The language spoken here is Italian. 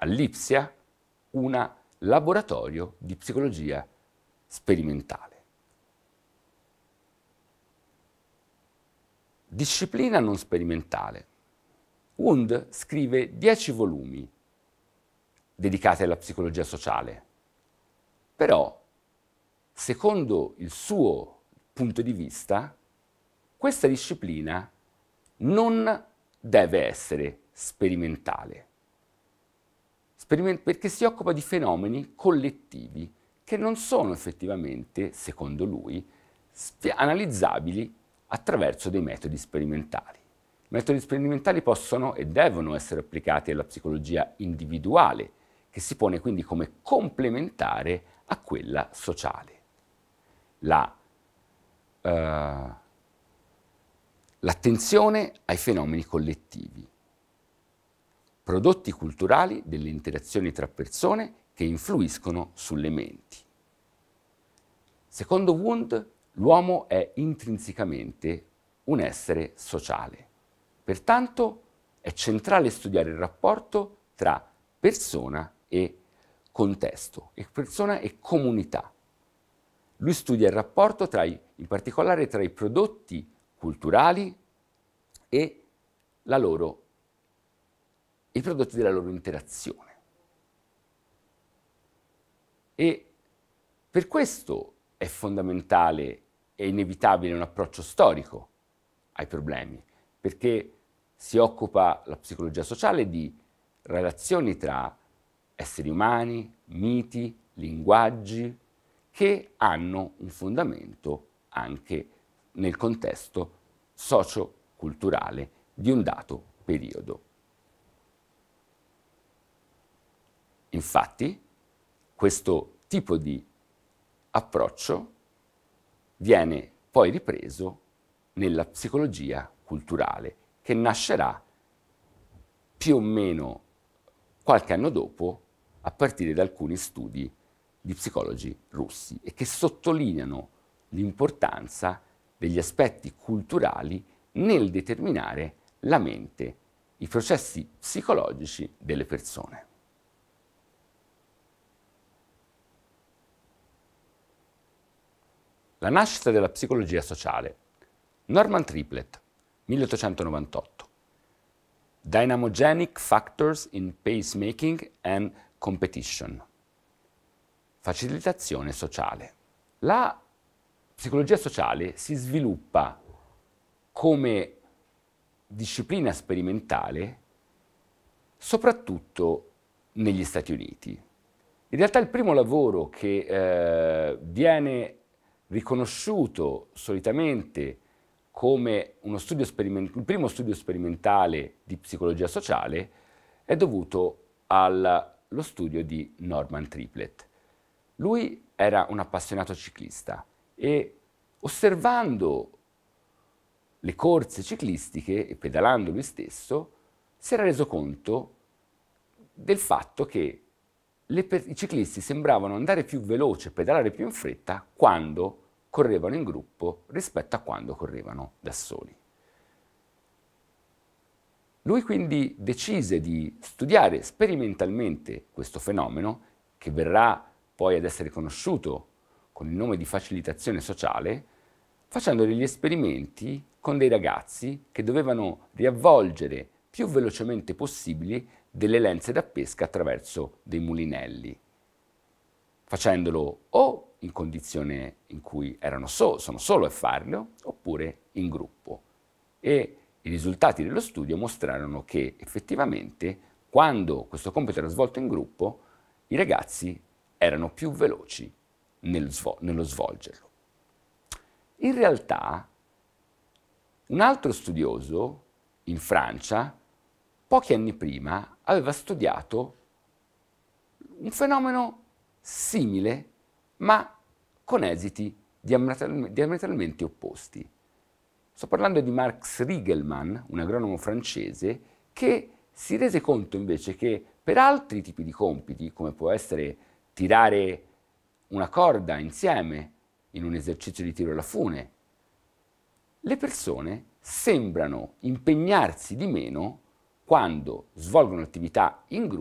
all'Ipsia un laboratorio di psicologia sperimentale. Disciplina non sperimentale. Wundt scrive 10 volumi dedicati alla psicologia sociale, però, secondo il suo punto di vista, questa disciplina non deve essere sperimentale, perché si occupa di fenomeni collettivi che non sono effettivamente, secondo lui, analizzabili attraverso dei metodi sperimentali. I metodi sperimentali possono e devono essere applicati alla psicologia individuale, che si pone quindi come complementare a quella sociale. L'attenzione ai fenomeni collettivi, prodotti culturali delle interazioni tra persone che influiscono sulle menti. Secondo Wundt, l'uomo è intrinsecamente un essere sociale. Pertanto è centrale studiare il rapporto tra persona e contesto, e persona e comunità. Lui studia il rapporto in particolare tra i prodotti culturali e i prodotti della loro interazione. E per questo è fondamentale e inevitabile un approccio storico ai problemi, perché si occupa la psicologia sociale di relazioni tra esseri umani, miti, linguaggi, che hanno un fondamento anche nel contesto socio-culturale di un dato periodo. Infatti, questo tipo di approccio viene poi ripreso nella psicologia culturale, che nascerà più o meno qualche anno dopo a partire da alcuni studi di psicologi russi e che sottolineano l'importanza degli aspetti culturali nel determinare la mente, i processi psicologici delle persone. La nascita della psicologia sociale. Norman Triplett, 1898. Dynamogenic Factors in Pacemaking and Competition. Facilitazione sociale. La psicologia sociale si sviluppa come disciplina sperimentale soprattutto negli Stati Uniti. In realtà il primo lavoro che viene riconosciuto solitamente come il primo studio sperimentale di psicologia sociale è dovuto allo studio di Norman Triplett. Lui era un appassionato ciclista e osservando le corse ciclistiche e pedalando lui stesso si era reso conto del fatto che i ciclisti sembravano andare più veloce, pedalare più in fretta quando correvano in gruppo rispetto a quando correvano da soli. Lui quindi decise di studiare sperimentalmente questo fenomeno, che verrà poi ad essere conosciuto con il nome di facilitazione sociale, facendo degli esperimenti con dei ragazzi che dovevano riavvolgere più velocemente possibile delle lenze da pesca attraverso dei mulinelli, facendolo o in condizione in cui sono solo a farlo, oppure in gruppo. E i risultati dello studio mostrarono che effettivamente, quando questo compito era svolto in gruppo, i ragazzi erano più veloci nello svolgerlo. In realtà, un altro studioso in Francia, pochi anni prima, aveva studiato un fenomeno simile, ma con esiti diametralmente opposti. Sto parlando di Max Riegelmann, un agronomo francese, che si rese conto invece che per altri tipi di compiti, come può essere tirare una corda insieme in un esercizio di tiro alla fune, le persone sembrano impegnarsi di meno quando svolgono attività in gruppo